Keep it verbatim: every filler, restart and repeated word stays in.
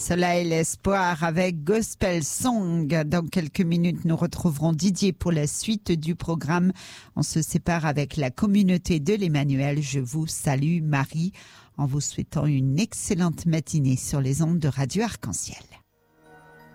Cela est l'espoir avec Gospel Song. Dans quelques minutes, nous retrouverons Didier pour la suite du programme. On se sépare avec la communauté de l'Emmanuel. Je vous salue Marie en vous souhaitant une excellente matinée sur les ondes de Radio Arc-en-Ciel.